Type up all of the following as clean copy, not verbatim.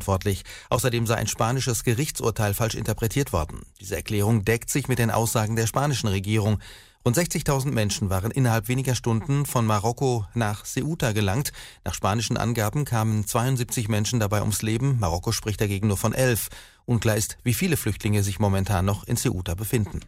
verantwortlich. Außerdem sei ein spanisches Gerichtsurteil falsch interpretiert worden. Diese Erklärung deckt sich mit den Aussagen der spanischen Regierung. Rund 60.000 Menschen waren innerhalb weniger Stunden von Marokko nach Ceuta gelangt. Nach spanischen Angaben kamen 72 Menschen dabei ums Leben. Marokko spricht dagegen nur von 11. Unklar ist, wie viele Flüchtlinge sich momentan noch in Ceuta befinden.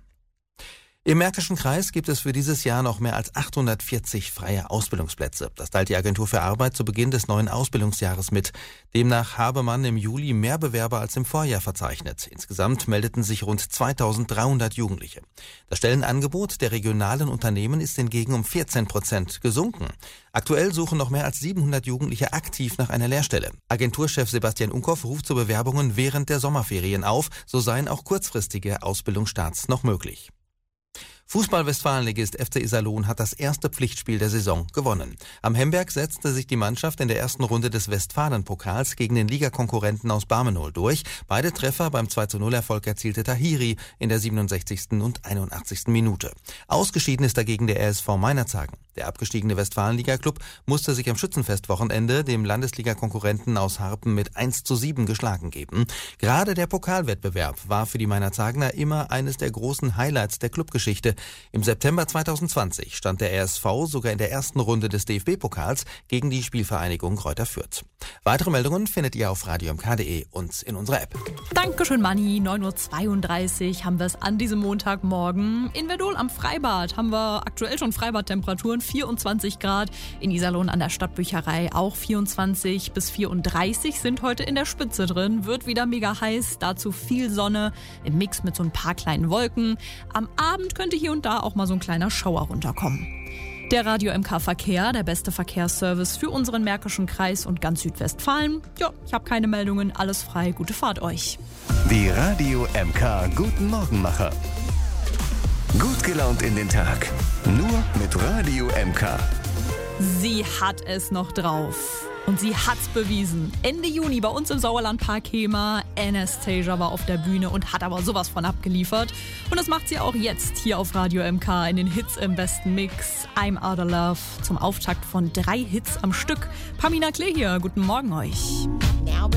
Im Märkischen Kreis gibt es für dieses Jahr noch mehr als 840 freie Ausbildungsplätze. Das teilt die Agentur für Arbeit zu Beginn des neuen Ausbildungsjahres mit. Demnach habe man im Juli mehr Bewerber als im Vorjahr verzeichnet. Insgesamt meldeten sich rund 2.300 Jugendliche. Das Stellenangebot der regionalen Unternehmen ist hingegen um 14% gesunken. Aktuell suchen noch mehr als 700 Jugendliche aktiv nach einer Lehrstelle. Agenturchef Sebastian Unkoff ruft zu Bewerbungen während der Sommerferien auf. So seien auch kurzfristige Ausbildungsstarts noch möglich. Fußball-Westfalenligist FC Iserlohn hat das erste Pflichtspiel der Saison gewonnen. Am Hemberg setzte sich die Mannschaft in der ersten Runde des Westfalen-Pokals gegen den Ligakonkurrenten aus Barmenol durch. Beide Treffer beim 2:0-Erfolg erzielte Tahiri in der 67. und 81. Minute. Ausgeschieden ist dagegen der RSV Meinerzhagen. Der abgestiegene Westfalenliga-Club musste sich am Schützenfestwochenende dem Landesliga-Konkurrenten aus Harpen mit 1:7 geschlagen geben. Gerade der Pokalwettbewerb war für die Meinerzhagener immer eines der großen Highlights der Clubgeschichte. Im September 2020 stand der RSV sogar in der ersten Runde des DFB-Pokals gegen die Spielvereinigung Greuther Fürth. Weitere Meldungen findet ihr auf radiomk.de und in unserer App. Dankeschön, Manni. 9:32 Uhr haben wir es an diesem Montagmorgen. In Verdol am Freibad haben wir aktuell schon Freibadtemperaturen, 24 Grad. In Iserlohn an der Stadtbücherei auch 24 bis 34 sind heute in der Spitze drin. Wird wieder mega heiß, dazu viel Sonne im Mix mit so ein paar kleinen Wolken. Am Abend könnte hier und da auch mal so ein kleiner Schauer runterkommen. Der Radio MK Verkehr, der beste Verkehrsservice für unseren Märkischen Kreis und ganz Südwestfalen. Ja, ich habe keine Meldungen, alles frei, gute Fahrt euch. Die Radio MK Guten Morgenmacher. Gut gelaunt in den Tag. Nur mit Radio MK. Sie hat es noch drauf. Und sie hat's bewiesen. Ende Juni bei uns im Sauerlandpark Hemer. Anastasia war auf der Bühne und hat aber sowas von abgeliefert. Und das macht sie auch jetzt hier auf Radio MK in den Hits im besten Mix. I'm Outta Love zum Auftakt von 3 Hits am Stück. Pamina Klee hier, guten Morgen euch.